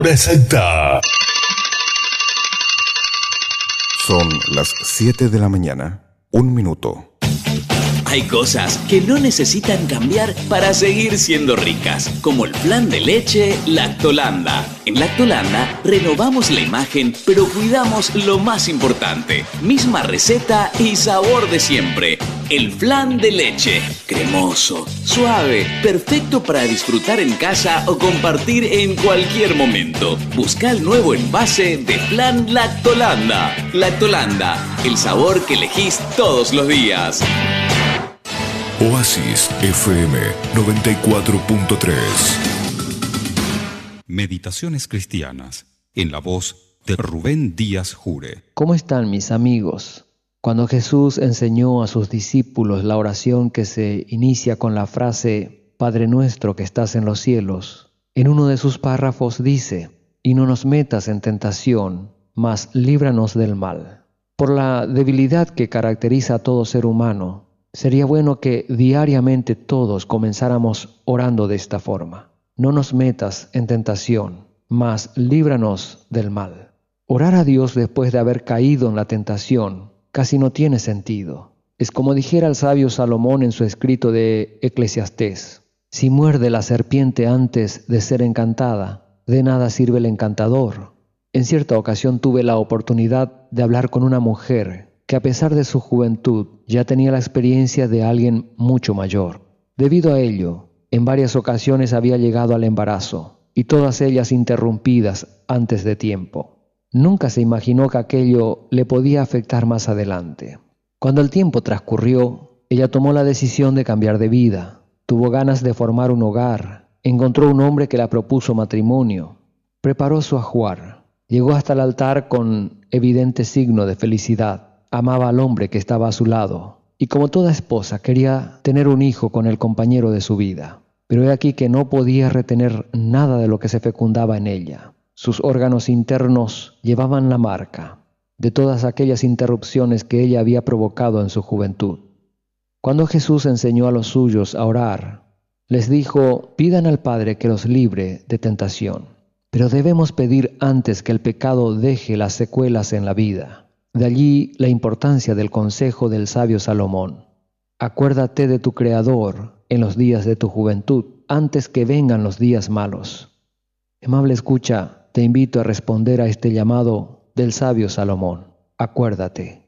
Presenta. Son las 7 de la mañana, 1 minuto. Hay cosas que no necesitan cambiar para seguir siendo ricas, como el flan de leche Lactolanda. En Lactolanda renovamos la imagen, pero cuidamos lo más importante. Misma receta y sabor de siempre. El flan de leche, cremoso, suave, perfecto para disfrutar en casa o compartir en cualquier momento. Busca el nuevo envase de flan Lactolanda. Lactolanda, el sabor que elegís todos los días. Oasis FM 94.3. Meditaciones cristianas, en la voz de Rubén Díaz Jure. ¿Cómo están mis amigos? Cuando Jesús enseñó a sus discípulos la oración que se inicia con la frase Padre nuestro que estás en los cielos, en uno de sus párrafos dice: y no nos metas en tentación, mas líbranos del mal. Por la debilidad que caracteriza a todo ser humano, sería bueno que diariamente todos comenzáramos orando de esta forma. No nos metas en tentación, mas líbranos del mal. Orar a Dios después de haber caído en la tentación casi no tiene sentido. Es como dijera el sabio Salomón en su escrito de Eclesiastés: si muerde la serpiente antes de ser encantada, de nada sirve el encantador. En cierta ocasión tuve la oportunidad de hablar con una mujer que a pesar de su juventud ya tenía la experiencia de alguien mucho mayor. Debido a ello, en varias ocasiones había llegado al embarazo, y todas ellas interrumpidas antes de tiempo. Nunca se imaginó que aquello le podía afectar más adelante. Cuando el tiempo transcurrió, ella tomó la decisión de cambiar de vida. Tuvo ganas de formar un hogar, encontró un hombre que la propuso matrimonio, preparó su ajuar, llegó hasta el altar con evidente signo de felicidad. Amaba al hombre que estaba a su lado y, como toda esposa, quería tener un hijo con el compañero de su vida. Pero he aquí que no podía retener nada de lo que se fecundaba en ella. Sus órganos internos llevaban la marca de todas aquellas interrupciones que ella había provocado en su juventud. Cuando Jesús enseñó a los suyos a orar, les dijo: pidan al Padre que los libre de tentación. Pero debemos pedir antes que el pecado deje las secuelas en la vida. De allí la importancia del consejo del sabio Salomón: acuérdate de tu Creador en los días de tu juventud, antes que vengan los días malos. Amable escucha, te invito a responder a este llamado del sabio Salomón. Acuérdate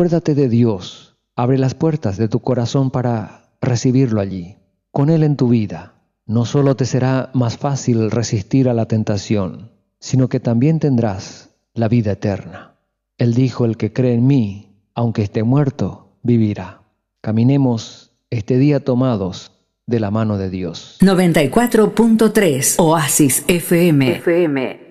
de Dios, abre las puertas de tu corazón para recibirlo allí. Con Él en tu vida, no solo te será más fácil resistir a la tentación, sino que también tendrás la vida eterna. Él dijo: el que cree en mí, aunque esté muerto, vivirá. Caminemos este día tomados de la mano de Dios. 94.3 Oasis FM.